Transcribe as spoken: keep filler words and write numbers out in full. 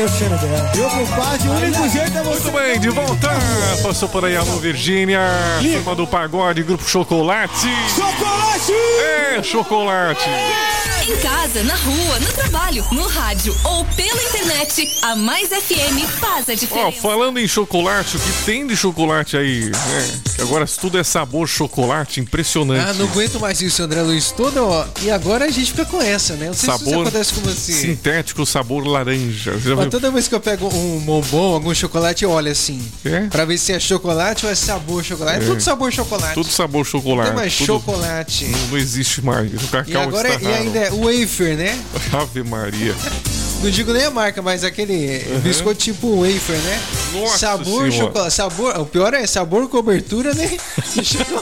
Meu compadre, o único jeito é você. Muito bem, de volta. Passou por aí a Alô Virgínia, turma do pagode, grupo Chocolate. Chocolate! É, chocolate. Em casa, na rua, no trabalho, no rádio ou pela internet, a Mais F M faz a Ó, diferença. falando em chocolate, o que tem de chocolate aí, né? Que agora tudo é sabor chocolate, impressionante. Ah, não aguento mais isso, André Luiz. Toda, ó. E agora a gente fica com essa, né? Não sei se isso Sabor acontece com você. sintético, sabor laranja. Já Mas viu? toda vez que eu pego um bombom, algum chocolate, eu olho assim. É? Pra ver se é chocolate ou é sabor chocolate. É, É. tudo sabor chocolate. Tudo sabor chocolate. Não tem mais tudo- chocolate. Não, não existe mais. O E cacau agora está e raro. ainda é wafer, né? Ave Maria. Não digo nem a marca, mas aquele biscoito tipo wafer, né? Nossa sabor, Senhora. chocolate. Sabor, o pior é sabor, cobertura, né? E chocolate.